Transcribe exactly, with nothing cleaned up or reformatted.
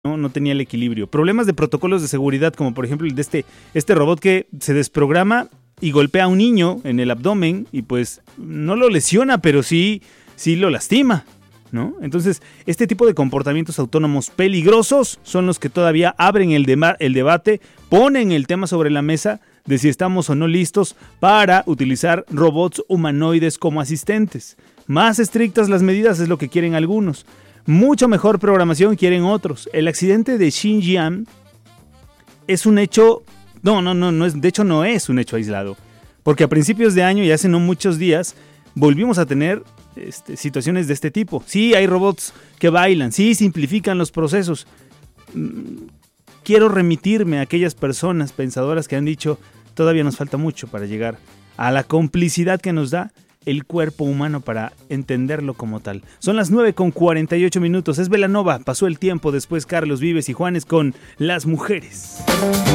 No, no tenía el equilibrio. Problemas de protocolos de seguridad, como por ejemplo el de este, este robot que se desprograma y golpea a un niño en el abdomen y pues no lo lesiona, pero sí, sí lo lastima, ¿no? Entonces, este tipo de comportamientos autónomos peligrosos son los que todavía abren el, de- el debate, ponen el tema sobre la mesa de si estamos o no listos para utilizar robots humanoides como asistentes. Más estrictas las medidas es lo que quieren algunos. Mucho mejor programación quieren otros. El accidente de Xinjiang es un hecho... No, no, no, no es, de hecho no es un hecho aislado. Porque a principios de año y hace no muchos días volvimos a tener este, situaciones de este tipo. Sí, hay robots que bailan, sí, simplifican los procesos. Quiero remitirme a aquellas personas pensadoras que han dicho todavía nos falta mucho para llegar a la complicidad que nos da el cuerpo humano para entenderlo como tal. Son las nueve con cuarenta y ocho minutos. Es Belanova. Pasó el tiempo. Después Carlos Vives y Juanes con Las Mujeres.